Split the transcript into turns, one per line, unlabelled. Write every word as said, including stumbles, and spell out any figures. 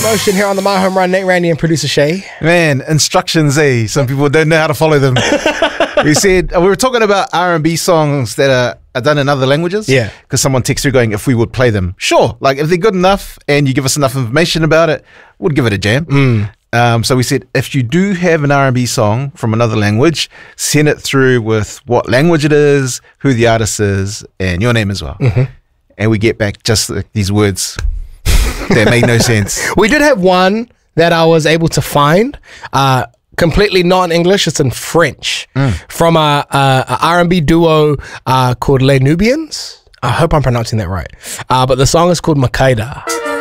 Motion here on the My Home Run. Nate Randy and producer Shay.
Man, instructions, eh? Some people don't know how to follow them. We said we were talking about R and B songs that are, are done in other languages.
Yeah.
Because someone texted through going, if we would play them, sure. Like if they're good enough and you give us enough information about it, we'd give it a jam.
Mm.
Um, so we said, if you do have an R and B song from another language, send it through with what language it is, who the artist is, and your name as well.
Mm-hmm.
And we get back just like these words that make no sense.
We did have one that I was able to find, uh, completely not in English. It's in French, mm. from a, a, a R and B duo uh, called Les Nubians. I hope I'm pronouncing that right. Uh, but the song is called Makeda.